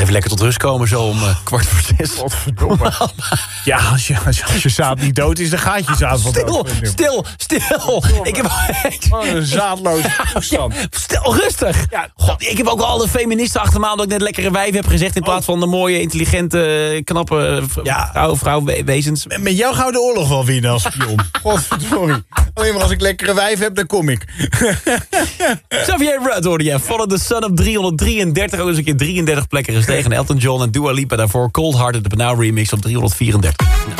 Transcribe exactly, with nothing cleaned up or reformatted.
even lekker tot rust komen zo om uh, kwart voor zes. Godverdomme. Ja, als je, als, je, als je zaad niet dood is, dan gaat je zaad wel Stil, dood. stil, stil. Ik heb oh, een zaadloze toestand. Ja, stil, rustig. Ja, God, ik heb ook al de feministen achter me aan dat ik net lekkere wijf heb gezegd in plaats van de mooie, intelligente, knappe ja. vrouw, vrouw wezens. Met, met jou gaan we de oorlog wel winnen als spion. Godverdomme. Alleen maar als ik lekkere wijf heb, dan kom ik. Xavier Rudd hoorde je. Follow the Sun op driehonderddrieëndertig. Ook eens een keer drieëndertig plekken gestegen. Elton John en Dua Lipa daarvoor. Cold Hearted, de Banauw remix op driehonderdvierendertig.